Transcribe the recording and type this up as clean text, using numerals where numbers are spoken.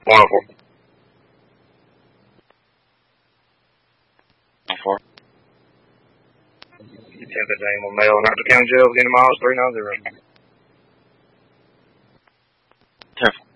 104. 104. 10th of January, male, Knox County Jail, Virginia Miles, 390. 10.